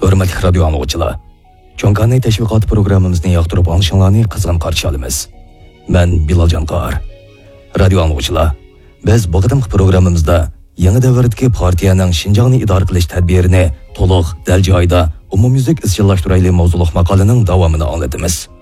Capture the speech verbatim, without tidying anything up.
Hörmətli radio anlıqçılar, Çonkani təşviqat proqramımızını yaxtırıb anışınlarını qızğın qarşı alımız. Mən Bilal Canqar. Radio anlıqçılar, biz bu qadımqı proqramımızda yangi davrdagi partiyaning Şinjanni idora qilish tadbirini to'liq, dal joyida umumyuzlik izchillashtirayli mavzuliq maqolaning davomini anglatamiz.